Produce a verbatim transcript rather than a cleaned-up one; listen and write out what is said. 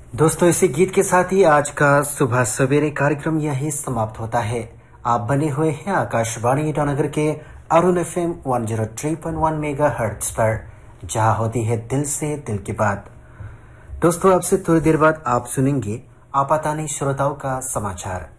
दोस्तों, इसी गीत के साथ ही आज का सुबह सवेरे कार्यक्रम यही समाप्त होता है। आप बने हुए हैं आकाशवाणी ईटानगर के Arun F M one zero three point one mega hertz पर, जहां होती है दिल से दिल की बात। दोस्तों, आपसे थोड़ी देर बाद आप सुनेंगे आपातानी श्रोताओं का समाचार।